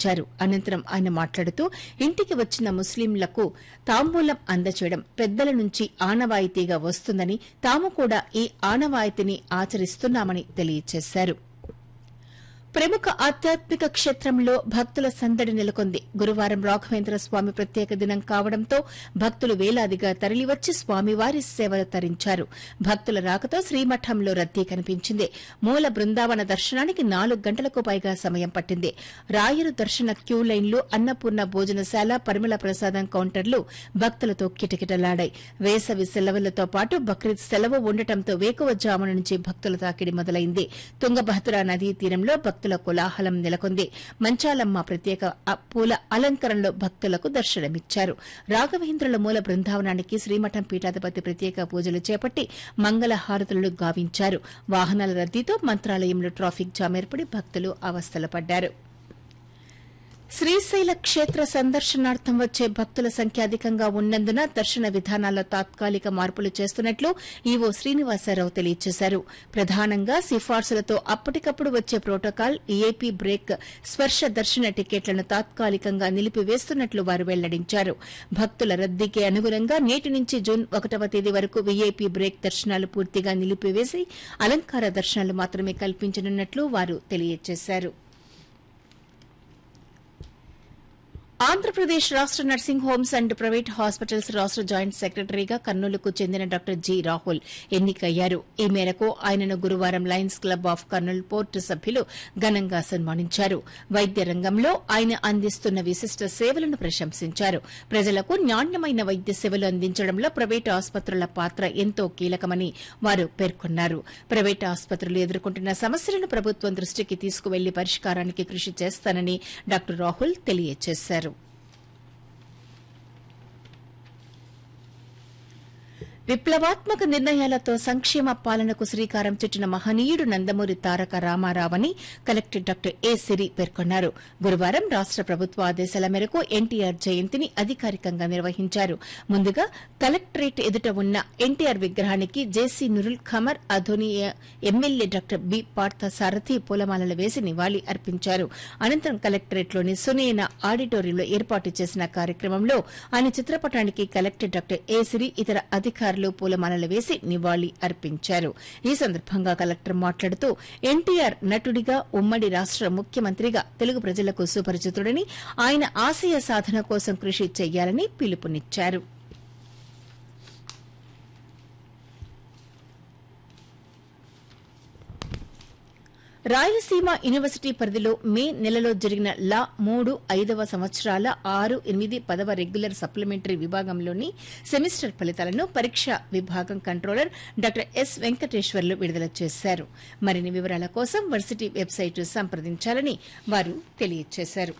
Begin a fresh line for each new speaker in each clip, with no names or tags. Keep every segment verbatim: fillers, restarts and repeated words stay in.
నిర్వహించారు. అనంతరం ఆయన మాట్లాడుతూ ఇంటికి వచ్చిన ముస్లింలకు తాంబూలం అందచేయడం పెద్దల నుంచి ఆనవాయితీగా వస్తుందని, తాము కూడా ఈ ఆనవాయితీని ఆచరిస్తున్నామని తెలియజేశారు. ప్రముఖ ఆధ్యాత్మిక క్షేత్రంలో భక్తుల సందడి నెలకొంది. గురువారం రాఘవేంద్ర స్వామి ప్రత్యేక దినం కావడంతో భక్తులు వేలాదిగా తరలివచ్చి స్వామివారి సేవలు తరించారు. భక్తుల రాకతో శ్రీమఠంలో రద్దీ కనిపించింది. మూల బృందావన దర్శనానికి నాలుగు గంటలకు పైగా సమయం పట్టింది. రాయరు దర్శన క్యూ లైన్లు, అన్నపూర్ణ భోజనశాల, పరిమళ ప్రసాదం కౌంటర్లు భక్తులతో కిటకిటలాడాయి. వేసవి సెలవులతో పాటు బక్రీద్ సెలవు ఉండటంతో వేకువజామున నుంచి భక్తుల తాకిడి మొదలైంది. తుంగభద్ర నదీ తీరంలో భక్తుల కోలాహలం నెలకొంది. మంచాలమ్మ ప్రత్యేక పూల అలంకరణలో భక్తులకు దర్శనమిచ్చారు. రాఘవేంద్రుల మూల బృందావనానికి శ్రీమఠం పీఠాధిపతి ప్రత్యేక పూజలు చేపట్టి మంగళ హారతులను గావించారు. వాహనాల రద్దీతో మంత్రాలయంలో ట్రాఫిక్ జామ్ ఏర్పడి భక్తులు అవస్థలు పడ్డారు. శ్రీశైల క్షేత్ర సందర్శనార్థం వచ్చే భక్తుల సంఖ్య అధికంగా ఉన్నందున దర్శన విధానాల్లో తాత్కాలిక మార్పులు చేస్తున్నట్లు ఈవో శ్రీనివాసరావు తెలియజేశారు. ప్రధానంగా సిఫార్సులతో అప్పటికప్పుడు వచ్చే ప్రోటోకాల్, ఈఐపీ బ్రేక్, స్పర్శ దర్శన టికెట్లను తాత్కాలికంగా నిలిపివేస్తున్నట్లు వారు వెల్లడించారు. భక్తుల రద్దీకి అనుగుణంగా నేటి నుంచి జూన్ ఒకటవ తేదీ వరకు వీఐపీ బ్రేక్ దర్శనాలు పూర్తిగా నిలిపివేసి అలంకార దర్శనాలు మాత్రమే కల్పించనున్నట్లు వారు తెలియజేశారు. ఆంధ్రప్రదేశ్ రాష్ట nursing homes and private hospitals రాష్ట జాయింట్ సెక్రటరీగా కర్నూలుకు చెందిన డాక్టర్ జి రాహుల్ ఎన్నికయ్యారు. ఈ మేరకు ఆయనను గురువారం Lions club of Kurnool port సభ్యులు ఘనంగా సన్మానించారు. వైద్య రంగంలో ఆయన అందిస్తున్న విశిష్ట సేవలను ప్రశంసించారు. ప్రజలకు నాణ్యమైన వైద్య సేవలు అందించడంలో ప్రైవేటు ఆసుపత్రుల పాత్ర ఎంతో కీలకమని వారు పేర్కొన్నారు. ప్రైవేటు ఆసుపత్రులు ఎదుర్కొంటున్న సమస్యలను ప్రభుత్వం దృష్టికి తీసుకువెళ్లి పరిష్కారానికి కృషి చేస్తానని డాక్టర్ రాహుల్ తెలియజేశారు. విప్లవాత్మక నిర్ణయాలతో సంక్షేమ పాలనకు శ్రీకారం చుట్టిన మహనీయుడు నందమూరి తారక రామారావని కలెక్టర్ డాక్టర్ ఏ సిరి పేర్కొన్నారు. గురువారం రాష్ట ప్రభుత్వ ఆదేశాల మేరకు ఎన్టీఆర్ జయంతిని అధికారికంగా నిర్వహించారు. ముందుగా కలెక్టరేట్ ఎదుట ఉన్న ఎన్టీఆర్ విగ్రహానికి జేసీ Nurul Qamar Adoni MLA doctor B Parthasarathi పూలమాలలు వేసి నివాళి అర్పించారు. అనంతరం కలెక్టరేట్లోని సునయన ఆడిటోరియంలో ఏర్పాటు చేసిన కార్యక్రమంలో ఆయన చిత్రపటానికి కలెక్టర్ డాక్టర్ ఏ సిరి ఇతర అధికారులు పూలమాలలు వేసి నివాళి అర్పించారు. ఈ సందర్భంగా కలెక్టర్ మాట్లాడుతూ ఎన్టీఆర్ నటుడిగా, ఉమ్మడి రాష్ట ముఖ్యమంత్రిగా తెలుగు ప్రజలకు సుపరిచితుడని, ఆయన ఆశయ సాధన కోసం కృషి చేయాలని పిలుపునిచ్చారు. రాయలసీమ యూనివర్సిటీ పరిధిలో మే నెలలో జరిగిన లా మూడు ఐదవ సంవత్సరాల ఆరు ఎనిమిది పదవ రెగ్యులర్ సప్లిమెంటరీ విభాగంలోని సెమిస్టర్ ఫలితాలను పరీక్షా విభాగం కంట్రోలర్ డాక్టర్ ఎస్ వెంకటేశ్వర్లు విడుదల చేశారు. మరిన్ని వివరాల కోసం వర్సిటీ వెబ్సైట్ సంప్రదించాలని వారు తెలియజేశారు.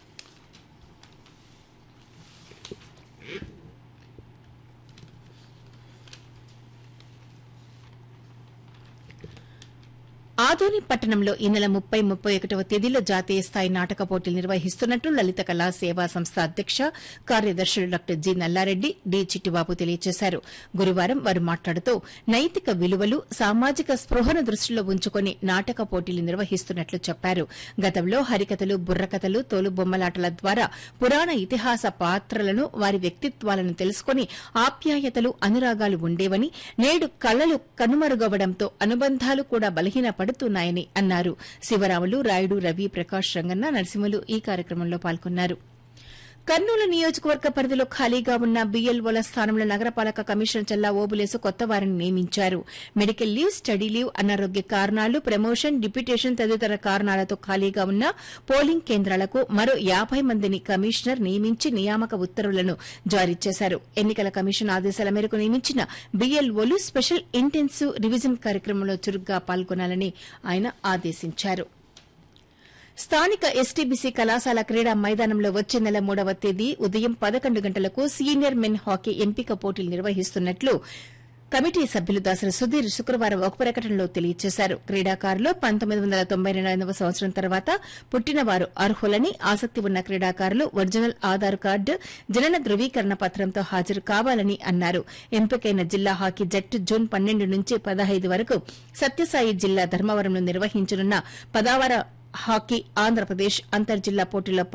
ఆదోని పట్టణంలో ఈ నెల ముప్పై ముప్పై ఒకటవ తేదీలో జాతీయ స్థాయి నాటక పోటీలు నిర్వహిస్తున్నట్లు లలిత కళా సేవా సంస్థ అధ్యక్ష కార్యదర్శులు doctor G Nalla Reddy, D Chittibabu తెలియజేశారు. గురువారం వారు మాట్లాడుతూ నైతిక విలువలు, సామాజిక స్పృహను దృష్టిలో ఉంచుకుని నాటక పోటీలు నిర్వహిస్తున్నట్లు చెప్పారు. గతంలో హరికథలు, బుర్రకథలు, తోలుబొమ్మలాటల ద్వారా పురాణ ఇతిహాస పాత్రలను, వారి వ్యక్తిత్వాలను తెలుసుకుని ఆప్యాయతలు, అనురాగాలు ఉండేవని, నేడు కళలు కనుమరుగవడంతో అనుబంధాలు కూడా బలహీన పడుతున్నాయని అన్నారు. శివరాములు, రాయుడు, రవి, ప్రకాష్, రంగన్న, నరసింహులు ఈ కార్యక్రమంలో పాల్గొన్నారు. కర్నూలు నియోజకవర్గ పరిధిలో ఖాళీగా ఉన్న బీఎల్ఓల స్థానంలో నగరపాలక కమిషనర్ చల్లా ఓబులేసు కొత్త వారిని నియమించారు. మెడికల్ లీవ్, స్టడీ లీవ్, అనారోగ్య కారణాలు, ప్రమోషన్, డిప్యూటేషన్ తదితర కారణాలతో ఖాళీగా ఉన్న పోలింగ్ కేంద్రాలకు మరో యాబై మందిని కమిషనర్ నియమించి నియామక ఉత్తర్వులను జారీ చేశారు. ఎన్నికల కమిషన్ ఆదేశాల మేరకు నియమించిన బీఎల్ఓలు స్పెషల్ ఇంటెన్సివ్ రివిజన్ కార్యక్రమంలో చురుగ్గా పాల్గొనాలని ఆయన ఆదేశించారు. స్థానిక ఎస్టీబీసీ కళాశాల క్రీడా మైదానంలో వచ్చే నెల మూడవ తేదీ ఉదయం పదకొండు గంటలకు సీనియర్ మెన్ హాకీ ఎంపిక పోటీలు నిర్వహిస్తున్నట్లు కమిటీ సభ్యులు దాసరి సుధీర్ శుక్రవారం ఒక ప్రకటనలో తెలియజేశారు. క్రీడాకారులు పంతొమ్మిది వందల తొంభై రెండవ సంవత్సరం తర్వాత పుట్టిన వారు అర్హులని, ఆసక్తి ఉన్న క్రీడాకారులు ఒరిజినల్ ఆధార్ కార్డు, జనన ధృవీకరణ పత్రంతో హాజరు కావాలని అన్నారు. ఎంపికైన జిల్లా హాకీ జట్టు జూన్ పన్నెండు నుంచి పదహైదు వరకు సత్యసాయి జిల్లా ధర్మవరంలో నిర్వహించనున్న పదావర హాకీ ఆంధ్రప్రదేశ్ అంతర్జిల్లా పోటీలో